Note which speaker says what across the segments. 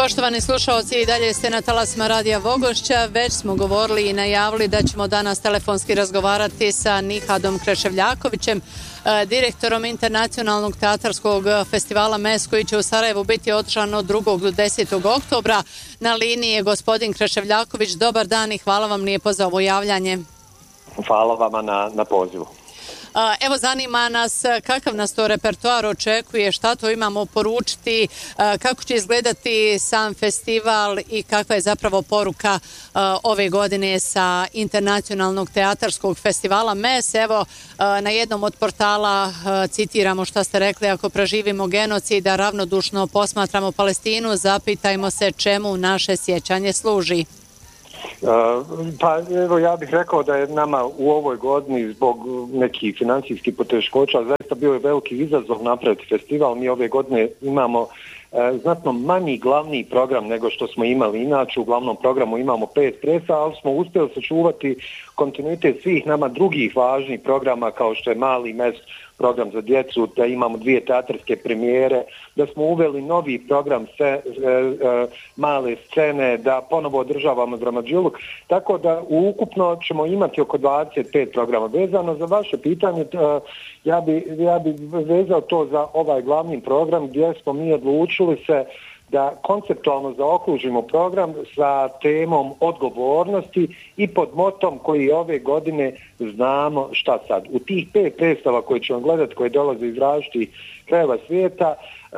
Speaker 1: Poštovani slušalci, i dalje ste na talasima Radija Vogošća. Već smo govorili i najavili da ćemo danas telefonski razgovarati sa Nihadom Kreševljakovićem, direktorom Internacionalnog teatarskog festivala MES, koji će u Sarajevu biti održan od 2. do 10. oktobra. Na liniji je gospodin Kreševljaković. Dobar dan i hvala vam lijepo za ovo javljanje.
Speaker 2: Hvala vama na pozivu.
Speaker 1: Evo, zanima nas kakav nas to repertoar očekuje, šta to imamo poručiti, kako će izgledati sam festival i kakva je zapravo poruka ove godine sa Internacionalnog teatarskog festivala MES. Evo, na jednom od portala citiramo šta ste rekli: ako preživimo genocid, da ravnodušno posmatramo Palestinu, zapitajmo se čemu naše sjećanje služi.
Speaker 2: Pa evo, ja bih rekao da je nama u ovoj godini zbog nekih financijskih poteškoća zaista bio veliki izazov napraviti festival. Mi ove godine imamo znatno manji glavni program nego što smo imali inače. U glavnom programu imamo 5 predstava, ali smo uspjeli sačuvati kontinuitet svih nama drugih važnih programa, kao što je Mali MES, program za djecu, da imamo 2 teatarske premijere, da smo uveli novi program male scene, da ponovo održavamo Dramadžiluk, tako da ukupno ćemo imati oko 25 programa. Vezano za vaše pitanje, ja bi vezao to za ovaj glavni program, gdje smo mi odlučili se da konceptualno zaokružimo program sa temom odgovornosti i pod motom koji ove godine znamo šta sad. U tih 5 predstava koje ćemo gledati, koje dolaze iz različitih krajeva svijeta,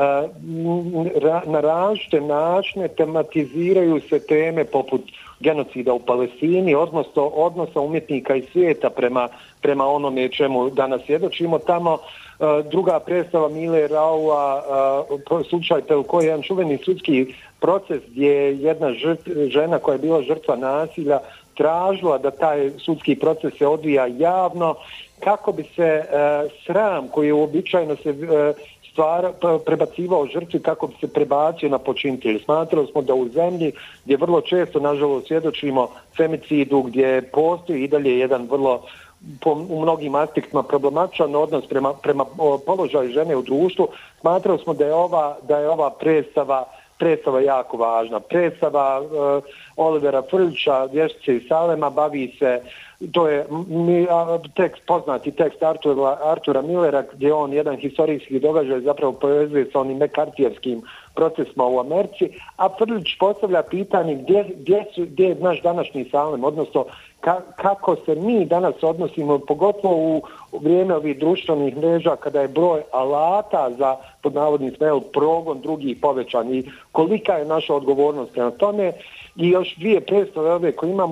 Speaker 2: na različite načine tematiziraju se teme poput genocida u Palestini, odnosa umjetnika iz svijeta prema onome čemu danas svjedočimo tamo. Druga predstava Mile Raua, slučaj Pelko, jedan čuveni sudski proces gdje je jedna žena koja je bila žrtva nasilja tražila da taj sudski proces se odvija javno, kako bi se sram koji je uobičajeno se prebacivao žrtvi, kako bi se prebacio na počinitelje. Smatrali smo da u zemlji gdje vrlo često, nažalost, svjedočimo femicidu, gdje postoji i dalje jedan vrlo u mnogim aspektima problematičan odnos prema položaju žene u društvu, smatrali smo da je ova predstava jako važna. Predstava Olivera Frljića, Vještice iz Salema, bavi se, to je poznati tekst Artura Millera, gdje on jedan historijski događaj zapravo povezuje sa onim mekartijevskim procesima u Americi, a Frljić postavlja pitanje gdje je naš današnji Salem, odnosno kako se mi danas odnosimo, pogotovo u vrijeme ovih društvenih mreža, kada je broj alata za, pod navodnim smel, progon drugih povećan, i kolika je naša odgovornost prema tome. I još 2 predstave ove koje imamo,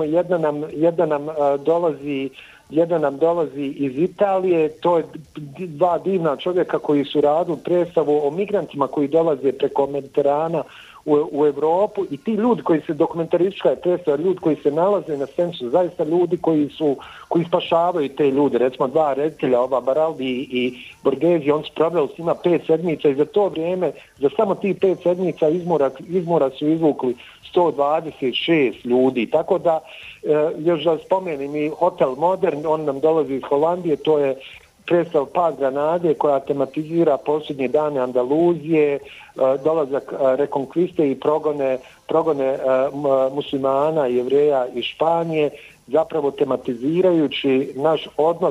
Speaker 2: jedna nam dolazi iz Italije, to je 2 divna čovjeka koji su radili predstavu o migrantima koji dolaze preko Mediterana u Europu, i ti ljudi koji se, dokumentaristička je predstava, ljudi koji se nalaze na sceni su zaista ljudi koji spašavaju te ljude. Recimo 2 reditelja, ova Baraldi i Borghesi, on su proveli s njima 5 sedmica i za to vrijeme, za samo tih 5 sedmica izmora su izvukli 126 ljudi. Tako da, još da spomenim i Hotel Modern, on nam dolazi iz Holandije, to je predstav Pad Granade koja tematizira posljednje dane Andaluzije, dolazak rekonkviste i progone muslimana i Jevreja iz Španije, zapravo tematizirajući naš odnos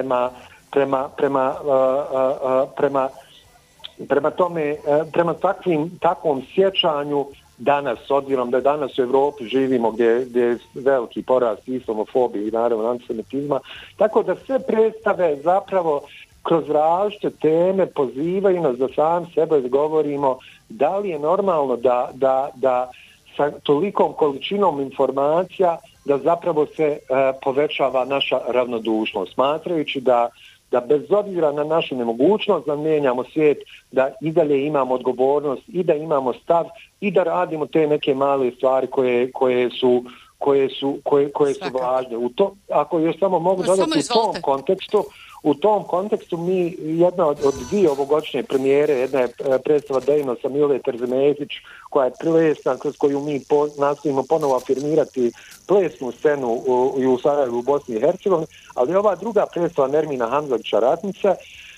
Speaker 2: prema takvom sjećanju danas, s obzirom da danas u Europi živimo gdje je veliki porast islamofobije i naravno antisemitizma, tako da sve predstave zapravo kroz različite teme pozivaju nas da sam sebe govorimo da li je normalno da sa tolikom količinom informacija da zapravo se povećava naša ravnodušnost, smatrajući da bez obzira na našu nemogućnost da mijenjamo svijet, da i dalje imamo odgovornost i da imamo stav i da radimo te neke male stvari koje su važne. Ako još samo mogu dodati, u tom kontekstu mi, jedna od 2 ovogodišnje premijere, jedna je predstava Dejnosa Mile Terzemezić, koja je plesna, kroz koju mi nastojimo ponovo afirmirati plesnu scenu u Sarajevu, u Bosni i Hercegovini, ali ova druga predstava Nermina Hamzalića Ratnice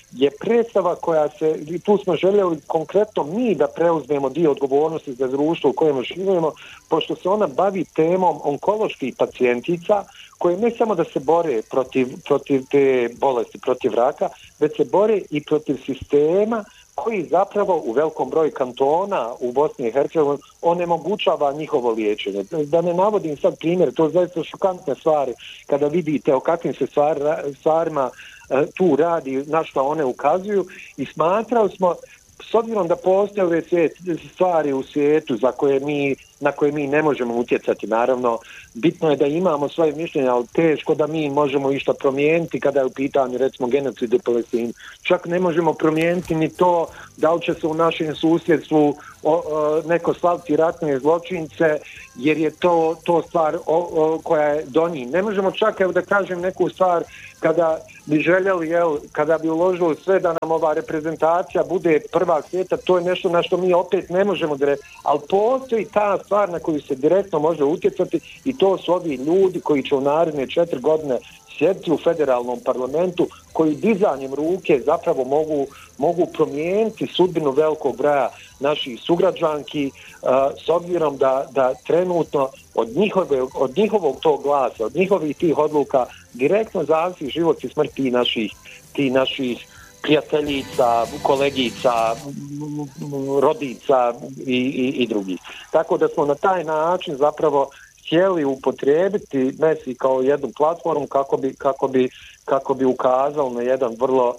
Speaker 2: je predstava koja se, i tu smo željeli konkretno mi da preuzmemo dio odgovornosti za društvo u kojem živimo, pošto se ona bavi temom onkoloških pacijentica koje ne samo da se bore protiv te bolesti, protiv raka, već se bore i protiv sistema koji zapravo u velikom broju kantona u Bosni i Hercegovini onemogućava njihovo liječenje. Da ne navodim sad primjer, to je zaista šokantne stvari kada vidite o kakvim se stvarima tu radi, na što one ukazuju, i smatrali smo, s obzirom da postoje ove stvari u svijetu na koje mi ne možemo utjecati, naravno, bitno je da imamo svoje mišljenje, ali teško da mi možemo išta promijeniti kada je u pitanju, recimo, genocid u Palestini. Čak ne možemo promijeniti ni to da li će se u našem susjedstvu neko slaviti ratne zločince, jer je to stvar koja je do njih. Ne možemo čak, evo da kažem neku stvar, kada bi željeli, kada bi uložili sve da nam ova reprezentacija bude prvak svijeta, to je nešto na što mi opet ne možemo direktno, ali postoji ta stvar na koju se direktno može utjecati, i to su ovi ljudi koji će u naredne 4 godine sjediti u federalnom parlamentu, koji dizanjem ruke zapravo mogu promijeniti sudbinu velikog broja naših sugrađanki, s obzirom da trenutno od njihovog tog glasa, od njihovih tih odluka direktno zavisi život i smrt ti naših prijateljica, kolegica, rodica i drugih. Tako da smo na taj način zapravo htjeli upotrijebiti MES kao jednu platformu kako bi ukazao na jedan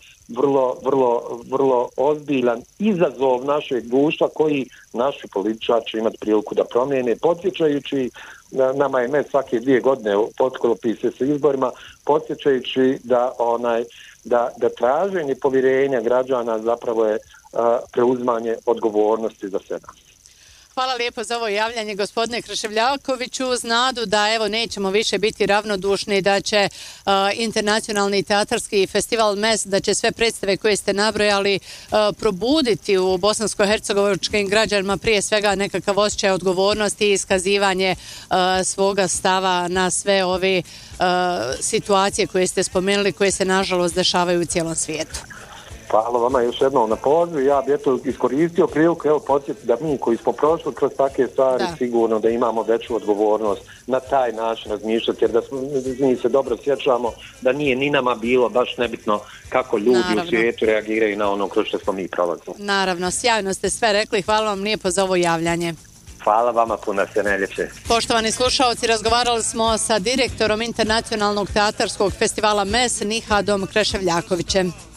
Speaker 2: vrlo ozbiljan izazov našeg društva koji naši političari će imati priliku da promijene, podsjećajući, nama je MES svake 2 godine potklopi se sa izborima, podsjećajući da traženje povjerenja građana zapravo je preuzimanje odgovornosti za sve nas.
Speaker 1: Hvala lijepo za ovo javljanje, gospodine Krševljakoviću, uz nadu da nećemo više biti ravnodušni, da će internacionalni teatarski festival MES, da će sve predstave koje ste nabrojali probuditi u bosansko-hercegovačkim građanima prije svega nekakav osjećaj odgovornosti i iskazivanje svoga stava na sve ove situacije koje ste spomenuli, koje se nažalost dešavaju u cijelom svijetu.
Speaker 2: Hvala vama još jednom na pozivu. Ja bih iskoristio priliku podsjetiti da mi koji smo prošli kroz takve stvari sigurno da imamo veću odgovornost na taj način razmišljati, jer da mi se dobro sjećamo da nije ni nama bilo baš nebitno kako ljudi u svijetu reagiraju na ono kroz što smo mi prolazili.
Speaker 1: Naravno, sjajno ste sve rekli. Hvala vam lijepo za ovo javljanje.
Speaker 2: Hvala vama puno, sve najljepše.
Speaker 1: Poštovani slušaoci, razgovarali smo sa direktorom Internacionalnog teatarskog festivala MES Nihadom Kreševljakovićem.